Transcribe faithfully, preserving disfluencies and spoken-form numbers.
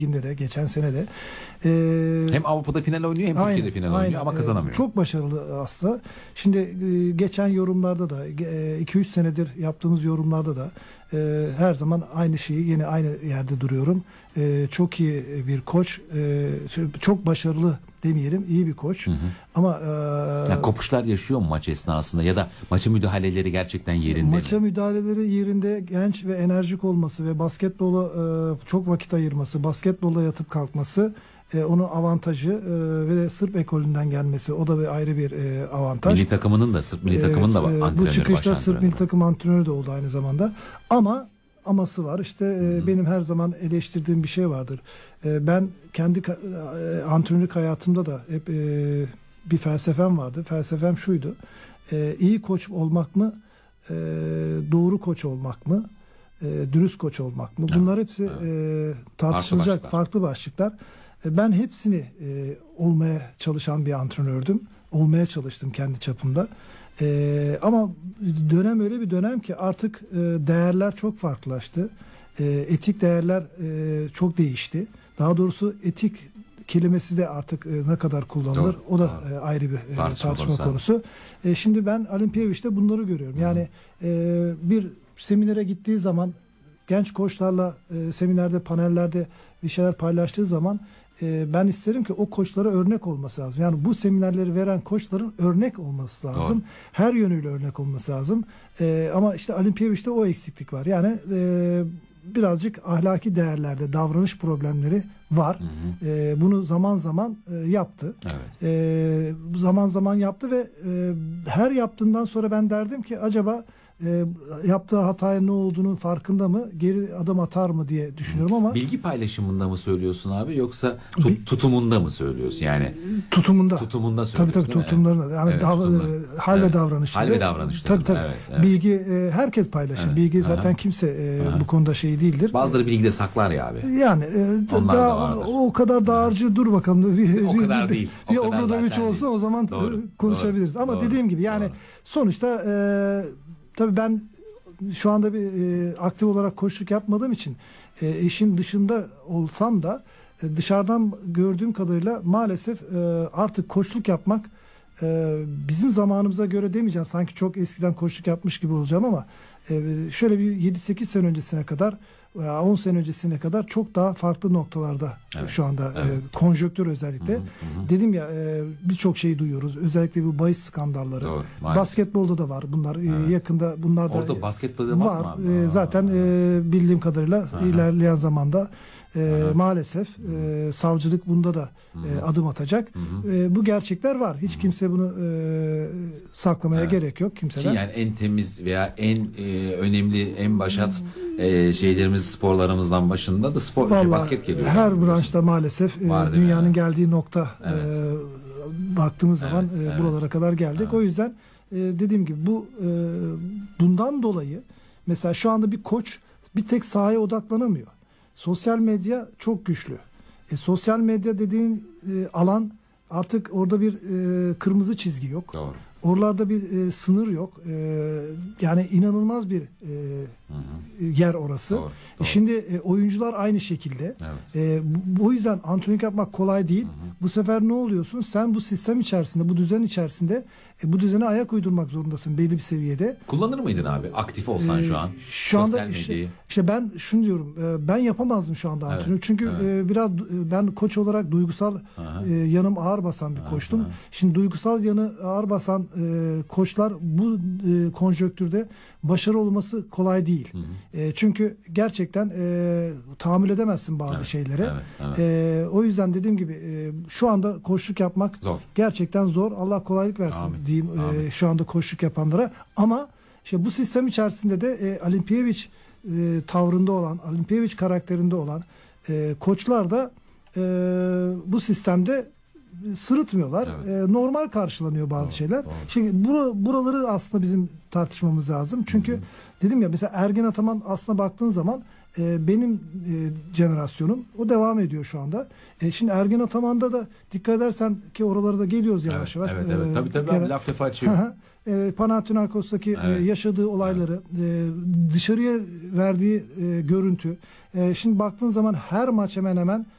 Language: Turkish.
Liginde de geçen sene de e, hem Avrupa'da final oynuyor hem aynen, Türkiye'de final aynen. oynuyor ama kazanamıyor. E, çok başarılı aslında. Şimdi e, geçen yorumlarda da iki üç senedir yaptığımız yorumlarda da e, her zaman aynı şeyi yine aynı yerde duruyorum. E, çok iyi bir koç, e, çok başarılı demeyelim, iyi bir koç. Hı hı. Ama e, yani kopuşlar yaşıyor mu maç esnasında ya da maçın müdahaleleri gerçekten yerinde maça mi? müdahaleleri yerinde, genç ve enerjik olması ve basketbola e, çok vakit ayırması, basketbola yatıp kalkması e, onun avantajı e, ve Sırp ekolünden gelmesi, o da bir ayrı bir e, avantaj. Milli takımının da Sırp milli takımının da Evet, antrenörü, bu çıkışta baş Sırp milli takım antrenörü de oldu aynı zamanda. Ama aması var. İşte e, benim her zaman eleştirdiğim bir şey vardır. E, ben kendi e, antrenörlük hayatımda da hep e, bir felsefem vardı. Felsefem şuydu. E, iyi koç olmak mı? E, doğru koç olmak mı? E, dürüst koç olmak mı? Bunlar evet, hepsi evet. E, tartışılacak farklı, farklı başlıklar. E, ben hepsini e, olmaya çalışan bir antrenördüm. Olmaya çalıştım kendi çapımda. Ee, ama dönem öyle bir dönem ki artık e, değerler çok farklılaştı. E, etik değerler e, çok değişti. Daha doğrusu etik kelimesi de artık e, ne kadar kullanılır, doğru, o da e, ayrı bir e, tartışma konusu. E, şimdi ben Alimpiyeviç'te bunları görüyorum. Hı. Yani e, bir seminere gittiği zaman, genç koçlarla e, seminerde, panellerde bir şeyler paylaştığı zaman ben isterim ki o koçlara örnek olması lazım. Yani bu seminerleri veren koçların örnek olması lazım. Doğru. Her yönüyle örnek olması lazım. Ee, ama işte Alimpiyeviç'te o eksiklik var. Yani e, birazcık ahlaki değerlerde davranış problemleri var. Hı hı. E, bunu zaman zaman e, yaptı. Evet. E, zaman zaman yaptı ve e, her yaptığından sonra ben derdim ki acaba E, yaptığı hataya ne olduğunun farkında mı? Geri adım atar mı diye düşünüyorum ama bilgi paylaşımında mı söylüyorsun abi yoksa tut, tutumunda mı söylüyorsun yani? Tutumunda. Tutumunda söylüyorsun. Tabii tabii tutumlarında. Yani evet, dav- tutumda. hal evet. ve davranışları. Hal ve davranışları. Tabii tabii. Evet, evet. Bilgi e, herkes paylaşır. Evet. Bilgi zaten Aha. kimse e, bu konuda şey değildir. Bazıları bilgi de saklar ya abi. Yani e, daha o kadar dağarcı dur bakalım. Bir, o kadar bir, değil. Bir Obradoviç olsa o zaman doğru, konuşabiliriz. Doğru, Ama doğru, dediğim gibi yani doğru. sonuçta e, tabii ben şu anda bir e, aktif olarak koçluk yapmadığım için e, işin dışında olsam da e, dışarıdan gördüğüm kadarıyla maalesef e, artık koçluk yapmak e, bizim zamanımıza göre demeyeceğim. Sanki çok eskiden koçluk yapmış gibi olacağım ama e, şöyle bir yedi sekiz sene öncesine kadar veya on sene öncesine kadar çok daha farklı noktalarda evet, şu anda evet. e, konjonktür özellikle. Hı hı, hı. Dedim ya e, birçok şeyi duyuyoruz. Özellikle bu bahis skandalları. Doğru, basketbolda da var bunlar. Evet. E, yakında bunlar da Orada basketbolda var. var. E, zaten e, bildiğim kadarıyla Aha. ilerleyen zamanda e, maalesef e, savcılık bunda da e, adım atacak. E, bu gerçekler var. Hiç kimse bunu e, saklamaya evet. gerek yok kimseden. Ki yani en temiz veya en e, önemli, en başat e, şeylerimiz, sporlarımızdan başında da spor, Vallahi, şey, basket geliyor. Her yani, branşta maalesef e, dünyanın yani. geldiği nokta evet. e, baktığımız evet, zaman e, evet. buralara kadar geldik. Evet. O yüzden e, dediğim gibi bu e, bundan dolayı mesela şu anda bir koç bir tek sahaya odaklanamıyor. Sosyal medya çok güçlü. E, sosyal medya dediğin e, alan artık orada bir e, kırmızı çizgi yok. Doğru. Oralarda bir e, sınır yok. E, yani inanılmaz bir e, hı hı. yer orası. Doğru, doğru. E, şimdi e, oyuncular aynı şekilde. Evet. E, bu, bu yüzden antrenörlük yapmak kolay değil. Hı hı. Bu sefer ne oluyorsun? Sen bu sistem içerisinde, bu düzen içerisinde e, bu düzene ayak uydurmak zorundasın belli bir seviyede. Kullanır mıydın abi? Aktif olsan e, şu an. Şu anda işte, işte ben şunu diyorum. E, ben yapamazdım şu anda antrenör. Evet, çünkü evet. E, biraz e, ben koç olarak duygusal e, yanım ağır basan bir koçtum. Aha. Şimdi duygusal yanı ağır basan e, koçlar bu e, konjonktürde başarılı olması kolay değil. Hı hı. E, çünkü gerçekten e, tahammül edemezsin bazı evet, şeylere. Evet, evet. E, o yüzden dediğim gibi e, şu anda koçluk yapmak zor. Gerçekten zor. Allah kolaylık versin Amin. diyeyim e, şu anda koçluk yapanlara. Ama işte bu sistem içerisinde de e, Alimpiyeviç e, tavrında olan, Alimpiyeviç karakterinde olan e, koçlar da e, bu sistemde sırıtmıyorlar. Evet. E, normal karşılanıyor bazı doğru, şeyler. Doğru. Şimdi bura, buraları aslında bizim tartışmamız lazım. Çünkü Hı-hı. dedim ya mesela Ergin Ataman aslına baktığın zaman e, benim e, jenerasyonum o devam ediyor şu anda. E, şimdi Ergin Ataman'da da dikkat edersen ki oralara da geliyoruz yavaş evet, yavaş. Evet evet. E, tabii tabii gene, laf defa açıyor. e, Panathinaikos'taki evet. e, yaşadığı olayları, e, dışarıya verdiği e, görüntü. E, şimdi baktığın zaman her maç hemen hemen